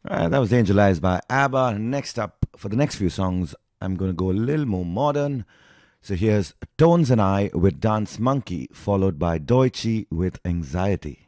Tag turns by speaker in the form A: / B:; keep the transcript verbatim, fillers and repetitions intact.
A: Right, that was Angel Eyes by ABBA. Next up, for the next few songs, I'm going to go a little more modern. So here's Tones and I with Dance Monkey, followed by Doichi with Anxiety.